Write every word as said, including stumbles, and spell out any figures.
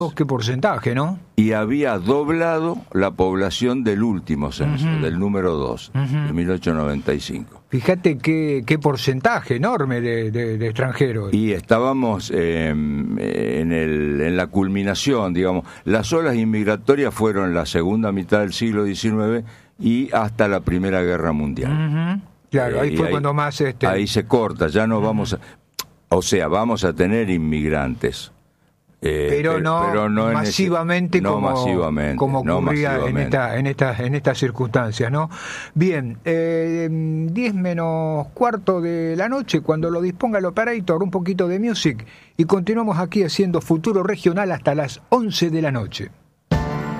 ¿Qué porcentaje, no? Y había doblado la población del último censo, uh-huh. del número dos, uh-huh. de mil ochocientos noventa y cinco. Fíjate qué, qué porcentaje enorme de, de, de extranjeros. Y estábamos eh, en, el, en la culminación, digamos. Las olas inmigratorias fueron la segunda mitad del siglo diecinueve y hasta la Primera Guerra Mundial. Uh-huh. Claro, eh, ahí fue ahí, cuando más... Este... Ahí se corta, ya no uh-huh. vamos a... O sea, vamos a tener inmigrantes. Eh, pero, no pero no masivamente, ese, no como, masivamente como ocurría no en esta en estas en estas circunstancias, ¿no? Bien, eh, diez menos cuarto de la noche, cuando lo disponga el operator, un poquito de music y continuamos aquí haciendo Futuro Regional hasta las once de la noche.